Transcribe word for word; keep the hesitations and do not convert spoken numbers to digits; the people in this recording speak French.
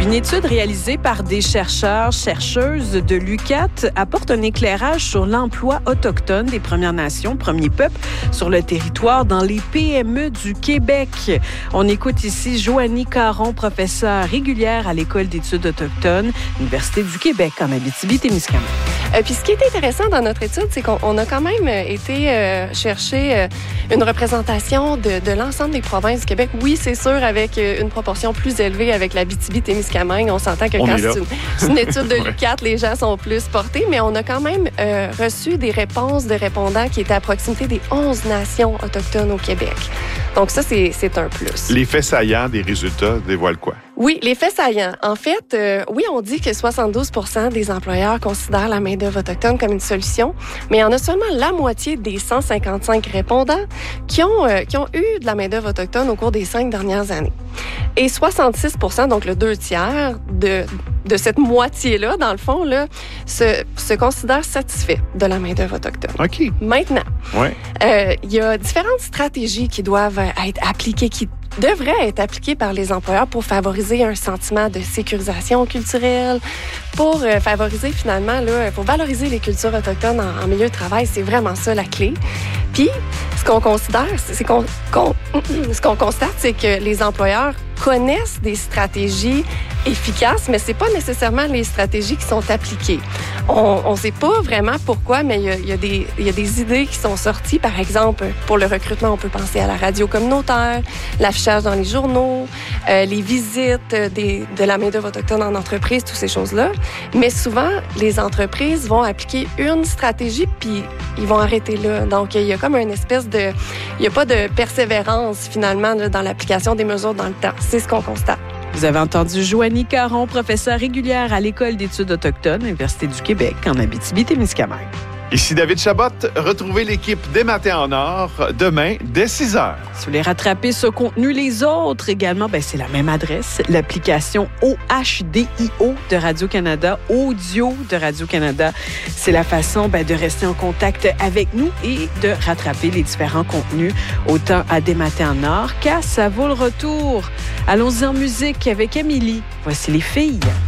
Une étude réalisée par des chercheurs, chercheuses de l'U Q A T apporte un éclairage sur l'emploi autochtone des Premières Nations, premiers peuples sur le territoire dans les P M E du Québec. On écoute ici Joanie Caron, professeure régulière à l'École d'études autochtones, Université du Québec en Abitibi-Témiscamingue. Euh, puis ce qui est intéressant dans notre étude, c'est qu'on on a quand même été euh, chercher euh, une représentation de, de l'ensemble des provinces du Québec. Oui, c'est sûr, avec euh, une proportion plus élevée avec l'Abitibi-Témiscamingue. On s'entend que on quand c'est une, c'est une étude de l'U Q A T, les gens sont plus portés, mais on a quand même euh, reçu des réponses de répondants qui étaient à proximité des onze nations autochtones au Québec. Donc ça, c'est, c'est un plus. Les faits saillants des résultats dévoilent quoi? Oui, les faits saillants. En fait, euh, oui, on dit que soixante-douze pour cent des employeurs considèrent la main-d'œuvre autochtone comme une solution, mais il y en a seulement la moitié des cent cinquante-cinq répondants qui ont, euh, qui ont eu de la main-d'œuvre autochtone au cours des cinq dernières années. Et soixante-six pour cent, donc le deux tiers de, de cette moitié-là, dans le fond, là, se, se considèrent satisfaits de la main-d'œuvre autochtone. OK. Maintenant, Ouais. euh, il y a différentes stratégies qui doivent être appliquées, qui devrait être appliqué par les employeurs pour favoriser un sentiment de sécurisation culturelle, pour euh, favoriser finalement, là, pour valoriser les cultures autochtones en, en milieu de travail. C'est vraiment ça la clé. Puis, ce qu'on considère, c'est qu'on, qu'on ce qu'on constate, c'est que les employeurs connaissent des stratégies efficaces, mais c'est pas nécessairement les stratégies qui sont appliquées. On ne sait pas vraiment pourquoi, mais il y a, il y a des, il y a des idées qui sont sorties. Par exemple, pour le recrutement, on peut penser à la radio communautaire, l'affichage dans les journaux, euh, les visites des, de la main-d'œuvre autochtone en entreprise, toutes ces choses-là. Mais souvent, les entreprises vont appliquer une stratégie, puis ils vont arrêter là. Donc, il y a comme une espèce de... Il n'y a pas de persévérance, finalement, là, dans l'application des mesures dans le temps. C'est ce qu'on constate. Vous avez entendu Joanie Caron, professeure régulière à l'École d'études autochtones, Université du Québec, en Abitibi-Témiscamingue. Ici David Chabot. Retrouvez l'équipe des Matins en Or demain dès six heures. Si vous voulez rattraper ce contenu, les autres également, ben c'est la même adresse, l'application O H D I O de Radio-Canada, Audio de Radio-Canada. C'est la façon ben, de rester en contact avec nous et de rattraper les différents contenus, autant à Des Matins en Or qu'à Ça vaut le retour. Allons-y en musique avec Émilie. Voici les filles.